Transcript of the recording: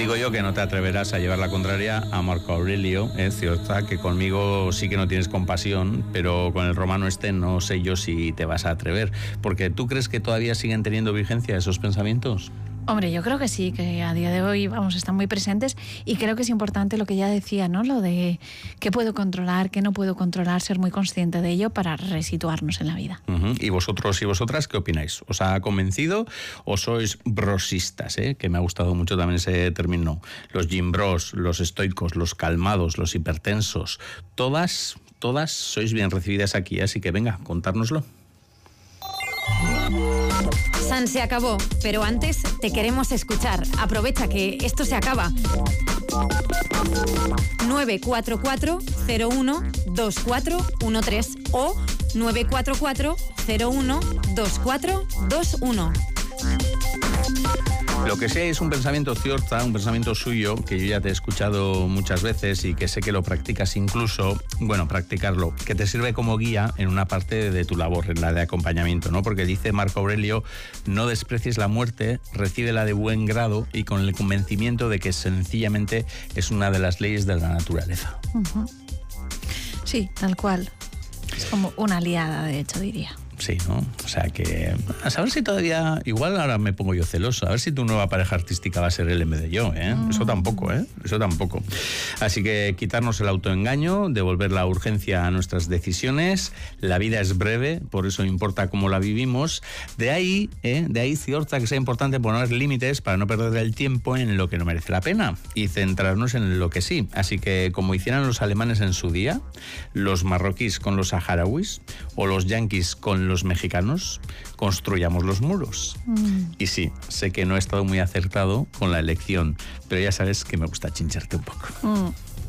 Digo yo que no te atreverás a llevar la contraria a Marco Aurelio, Ciorta, que conmigo sí que no tienes compasión, pero con el romano no sé yo si te vas a atrever, porque ¿tú crees que todavía siguen teniendo vigencia esos pensamientos? Hombre, yo creo que sí, que a día de hoy, están muy presentes, y creo que es importante lo que ya decía, ¿no? Lo de qué puedo controlar, qué no puedo controlar, ser muy consciente de ello para resituarnos en la vida. ¿Y vosotros y vosotras qué opináis? ¿Os ha convencido o sois brosistas? Que me ha gustado mucho también ese término. Los gym bros, los estoicos, los calmados, los hipertensos, todas sois bien recibidas aquí, así que venga, contárnoslo. San se acabó, pero antes te queremos escuchar. Aprovecha que esto se acaba. 944-01-2413 o 944-01-2421. Lo que sé es un pensamiento Ciorta, un pensamiento suyo, que yo ya te he escuchado muchas veces y que sé que lo practicas incluso, practicarlo, que te sirve como guía en una parte de tu labor, en la de acompañamiento, ¿no? Porque dice Marco Aurelio, no desprecies la muerte, recíbela de buen grado y con el convencimiento de que sencillamente es una de las leyes de la naturaleza. Uh-huh. Sí, tal cual. Es como una aliada, de hecho, diría. Sí, ¿no? O sea que, a saber si todavía, igual ahora me pongo yo celoso, a ver si tu nueva pareja artística va a ser él en vez de yo, ¿eh? Eso tampoco. Así que quitarnos el autoengaño, devolver la urgencia a nuestras decisiones, la vida es breve, por eso importa cómo la vivimos. De ahí, Ciorta, que sea importante poner límites para no perder el tiempo en lo que no merece la pena y centrarnos en lo que sí. Así que, como hicieran los alemanes en su día, los marroquíes con los saharauis o los yanquis con los mexicanos, construyamos los muros. Y sí, sé que no he estado muy acertado con la elección, pero ya sabes que me gusta chincharte un poco.